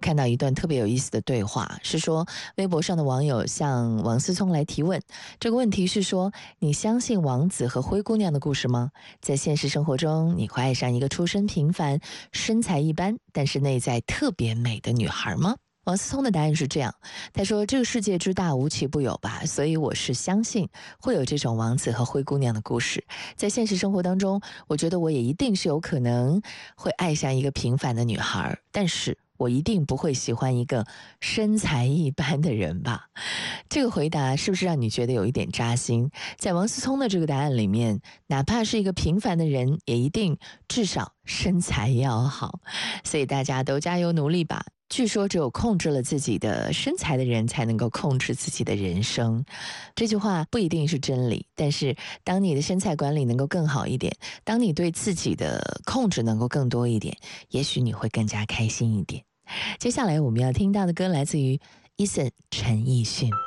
看到一段特别有意思的对话，是说微博上的网友向王思聪来提问，这个问题是说，你相信王子和灰姑娘的故事吗？在现实生活中，你会爱上一个出身平凡、身材一般，但是内在特别美的女孩吗？王思聪的答案是这样，他说这个世界之大无奇不有吧，所以我是相信会有这种王子和灰姑娘的故事。在现实生活当中，我觉得我也一定是有可能会爱上一个平凡的女孩，但是我一定不会喜欢一个身材一般的人吧。这个回答是不是让你觉得有一点扎心？在王思聪的这个答案里面，哪怕是一个平凡的人，也一定至少身材要好。所以大家都加油努力吧。据说只有控制了自己的身材的人才能够控制自己的人生，这句话不一定是真理，但是当你的身材管理能够更好一点，当你对自己的控制能够更多一点，也许你会更加开心一点。接下来我们要听到的歌来自于 Eason 陈奕迅。